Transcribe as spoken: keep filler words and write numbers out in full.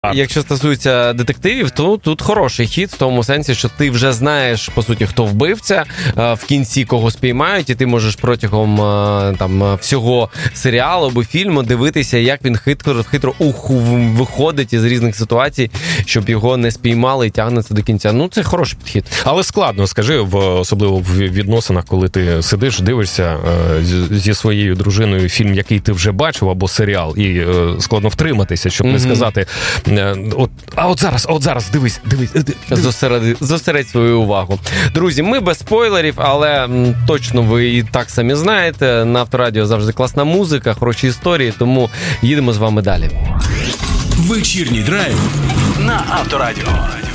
Якщо стосується детективів, то тут хороший хід в тому сенсі, що ти вже знаєш, по суті, хто вбивця, в кінці кого спіймають, і ти можеш протягом там всього серіалу або фільму дивитися, як він хитро, хитро уху виходить із різних ситуацій, щоб його не спіймали і тягнеться до кінця. Ну, це хороший підхід. Але складно, скажи, в, особливо в відносинах, коли ти сидиш, дивишся зі своєю дружиною фільм, який ти вже бачив, або серіал, і складно втриматися, щоб mm-hmm. не сказати... От, а от зараз, а от зараз, дивись, дивись. дивись. Зосередь, зосередь свою увагу. Друзі, ми без спойлерів, але м, точно ви і так самі знаєте, на Авторадіо завжди класна музика, хороші історії, тому їдемо з вами далі. Вечірній драйв на Авторадіо.